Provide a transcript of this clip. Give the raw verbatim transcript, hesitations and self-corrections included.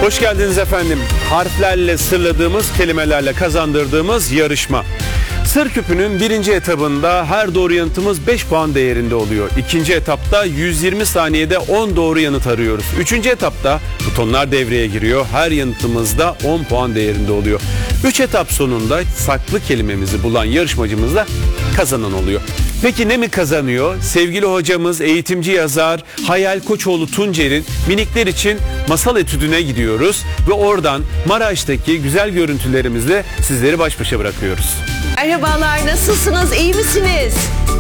Hoş geldiniz efendim. Harflerle sırladığımız, kelimelerle kazandırdığımız yarışma. Sır küpünün birinci etabında her doğru yanıtımız beş puan değerinde oluyor. İkinci etapta yüz yirmi saniyede on doğru yanıt arıyoruz. Üçüncü etapta butonlar devreye giriyor. Her yanıtımızda on puan değerinde oluyor. Üç etap sonunda saklı kelimemizi bulan yarışmacımız da kazanan oluyor. Peki ne mi kazanıyor? Sevgili hocamız, eğitimci yazar Hayal Koçoğlu Tuncer'in Minikler için Masal Etüdü'ne gidiyoruz ve oradan Maraş'taki güzel görüntülerimizle sizleri baş başa bırakıyoruz. Merhabalar, nasılsınız? İyi misiniz?